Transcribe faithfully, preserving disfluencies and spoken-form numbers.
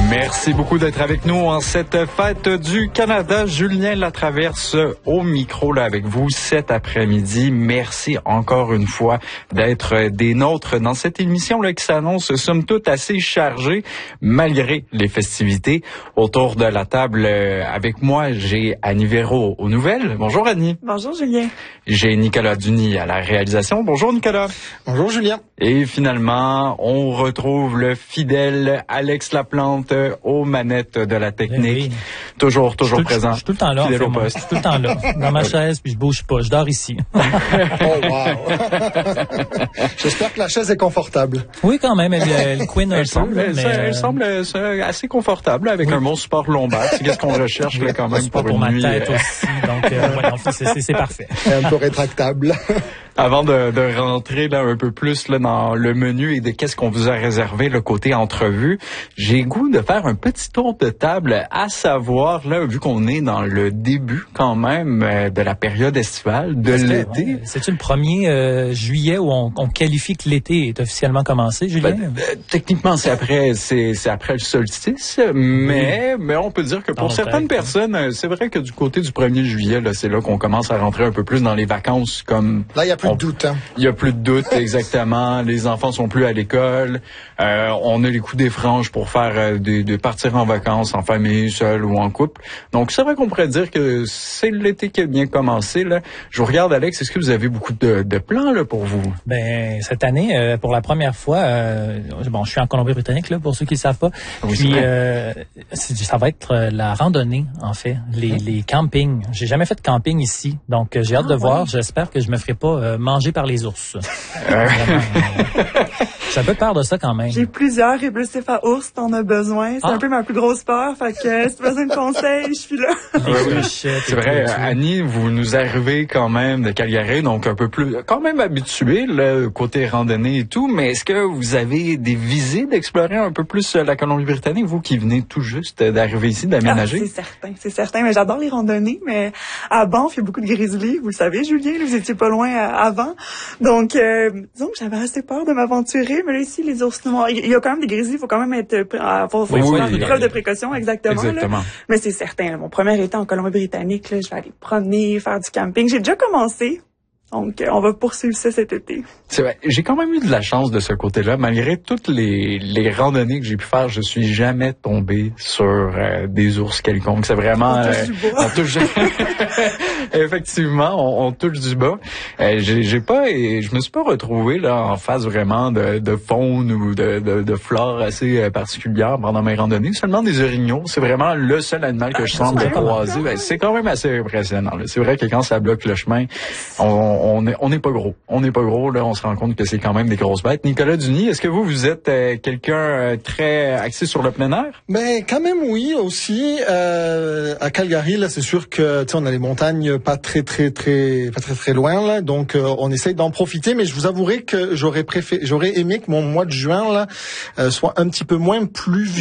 Merci beaucoup d'être avec nous en cette fête du Canada. Julien Latraverse au micro là avec vous cet après-midi. Merci encore une fois d'être des nôtres dans cette émission là qui s'annonce somme toute assez chargée malgré les festivités. Autour de la table euh, avec moi, j'ai Annie Véro aux nouvelles. Bonjour Annie. Bonjour Julien. J'ai Nicolas Duny à la réalisation. Bonjour Nicolas. Bonjour Julien. Et finalement, on retrouve le fidèle Alex Laplante aux manettes de la technique. Oui. Toujours, toujours je, présent. Je, je suis tout le temps là. Fidèle en fait, au moi. poste. Je suis tout le temps là. Dans ma chaise, puis je bouge pas. Je dors ici. Oh wow. J'espère que la chaise est confortable. Oui, quand même. Elle, elle queen un Elle peu. semble, là, elle, mais, elle euh, semble euh, assez confortable avec oui. un bon support lombaire. C'est qu'est-ce qu'on recherche là, quand même c'est pour, pas pour une ma nuit. tête aussi. Donc, euh, ouais, c'est, c'est, c'est parfait. Et un peu rétractable. Avant de, de rentrer là un peu plus là dans le menu et de qu'est-ce qu'on vous a réservé le côté entrevue, j'ai goût de faire un petit tour de table, à savoir là vu qu'on est dans le début quand même euh, de la période estivale de Parce l'été. Que, ouais, c'est-tu le premier euh, juillet où on, on qualifie que l'été est officiellement commencé, Julien? Ben, euh, techniquement c'est après c'est c'est après le solstice, mais oui. mais on peut dire que pour dans certaines tête, personnes, hein. C'est vrai que du côté du premier juillet là, c'est là qu'on commence à rentrer un peu plus dans les vacances comme là il y a plus on, de doute. Hein. Il y a plus de doute exactement. Les enfants sont plus à l'école. Euh, on a les coups des franges pour faire euh, de, de partir en vacances en famille, seul ou en couple. Donc c'est vrai qu'on pourrait dire que c'est l'été qui a bien commencé là. Je vous regarde Alex, est-ce que vous avez beaucoup de, de plans là pour vous? Ben cette année, euh, pour la première fois, euh, bon, je suis en Colombie-Britannique là pour ceux qui ne savent pas. Oui, Puis euh, ça va être la randonnée en fait, les, les campings. J'ai jamais fait de camping ici, donc j'ai hâte ah, de ouais. voir. J'espère que je me ferai pas euh, manger par les ours. Euh... J'ai un peu peur de ça quand même. J'ai plusieurs répulsifs à ours, t'en as besoin. C'est ah. un peu ma plus grosse peur, fait que si tu as besoin de conseils, je suis là. Oui, oui. C'est vrai, Annie, vous nous arrivez quand même de Calgary, donc un peu plus, quand même habitué, le côté randonnée et tout, mais est-ce que vous avez des visées d'explorer un peu plus la Colombie-Britannique, vous qui venez tout juste d'arriver ici, d'aménager? Ah, c'est certain, c'est certain, mais j'adore les randonnées, mais à Banff, il y a beaucoup de grizzlies, vous le savez, Julien, vous étiez pas loin avant. Donc, euh, disons que j'avais assez peur de m'aventurer, mais là, ici, les ours noirs, il y a quand même des grizzlies, il faut quand même être, faut, faut oui, faire oui, des preuves de précaution, exactement. exactement. Là. Mais c'est certain, là, mon premier été en Colombie-Britannique, là, je vais aller promener, faire du camping. J'ai déjà commencé. Donc, on va poursuivre ça cet été. C'est vrai. J'ai quand même eu de la chance de ce côté-là. Malgré toutes les, les randonnées que j'ai pu faire, je suis jamais tombé sur euh, des ours quelconques. C'est vraiment... On touche euh, du bois. On touche... Effectivement, on, on touche du bas. Euh, j'ai, j'ai pas... Et je me suis pas retrouvé là en face vraiment de, de faune ou de, de, de flore assez euh, particulière pendant mes randonnées. Seulement des orignaux. C'est vraiment le seul animal que je semble croiser. Ben, c'est quand même assez impressionnant. Là. C'est vrai que quand ça bloque le chemin, on On n'est on n'est pas gros. On n'est pas gros, là. On se rend compte que c'est quand même des grosses bêtes. Nicolas Duny, est-ce que vous, vous êtes euh, quelqu'un euh, très axé sur le plein air? Ben, quand même, oui, aussi. Euh, à Calgary, là, c'est sûr que, tu sais, on a les montagnes pas très, très, très, pas très, très loin, là. Donc, euh, on essaye d'en profiter. Mais je vous avouerai que j'aurais préféré, j'aurais aimé que mon mois de juin, là, euh, soit un petit peu moins pluvieux.